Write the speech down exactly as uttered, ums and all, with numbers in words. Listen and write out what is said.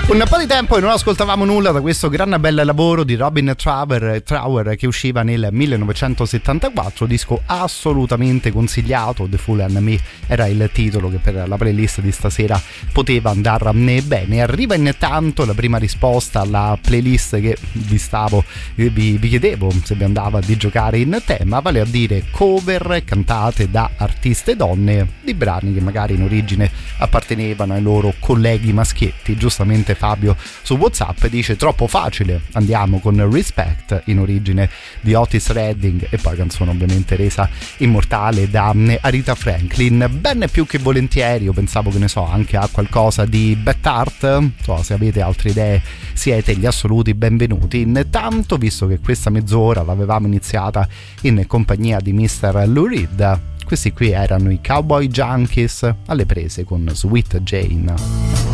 Un po' di tempo e non ascoltavamo nulla da questo gran bel lavoro di Robin Trower, Trower che usciva nel millenovecentosettantaquattro, disco assolutamente consigliato. The Fool and Me era il titolo che per la playlist di stasera poteva andare bene. Arriva intanto la prima risposta alla playlist che vi stavo vi, vi chiedevo se vi andava di giocare in tema, vale a dire cover cantate da artiste donne di brani che magari in origine appartenevano ai loro colleghi maschietti. Giustamente Fabio su WhatsApp dice troppo facile, andiamo con Respect, in origine di Otis Redding, e poi canzone ovviamente resa immortale da Aretha Franklin. Ben più che volentieri, io pensavo, che ne so, anche a qualcosa di Beth Hart. So, se avete altre idee siete gli assoluti benvenuti. Intanto, visto che questa mezz'ora l'avevamo iniziata in compagnia di mister Lou Reed, questi qui erano i Cowboy Junkies alle prese con Sweet Jane.